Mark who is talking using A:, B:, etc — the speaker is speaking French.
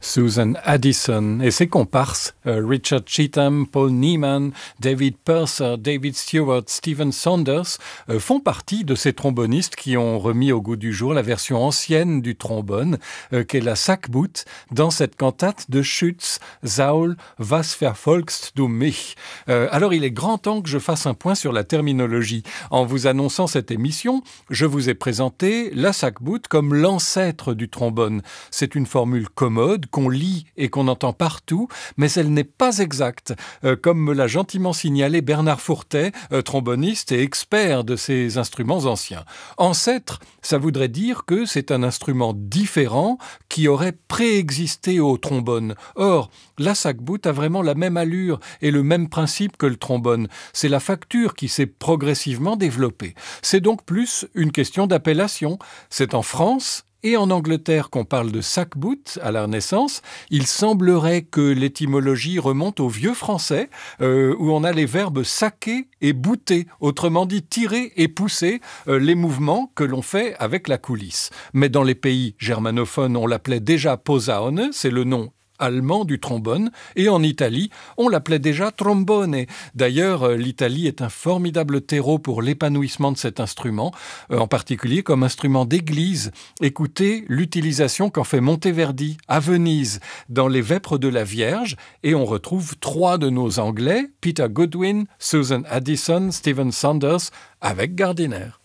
A: Susan Addison et ses comparses, Richard Cheetham, Paul Neiman, David Purser, David Stewart, Stephen Saunders, font partie de ces trombonistes qui ont remis au goût du jour la version ancienne du trombone, qu'est la Sackbout, dans cette cantate de Schütz, Saul, was verfolgst du mich? Alors il est grand temps que je fasse un point sur la terminologie. En vous annonçant cette émission, je vous ai présenté la Sackbout comme l'ancêtre du trombone. C'est une formule commode, qu'on lit et qu'on entend partout, mais elle n'est pas exacte, comme me l'a gentiment signalé Bernard Fourtet, tromboniste et expert de ces instruments anciens. Ancêtre, ça voudrait dire que c'est un instrument différent qui aurait préexisté au trombone. Or, la Sackbout a vraiment la même allure et le même principe que le trombone. C'est la facture qui s'est progressivement développée. C'est donc plus une question d'appellation. C'est en France et en Angleterre qu'on parle de sackbout à la Renaissance. Il semblerait que l'étymologie remonte au vieux français, où on a les verbes saquer et bouter, autrement dit tirer et pousser les mouvements que l'on fait avec la coulisse. Mais dans les pays germanophones, on l'appelait déjà posaune, c'est le nom allemand du trombone, et en Italie, on l'appelait déjà trombone. D'ailleurs, l'Italie est un formidable terreau pour l'épanouissement de cet instrument, en particulier comme instrument d'église. Écoutez l'utilisation qu'en fait Monteverdi à Venise dans les Vêpres de la Vierge, et on retrouve 3 de nos Anglais, Peter Goodwin, Susan Addison, Stephen Saunders, avec Gardiner.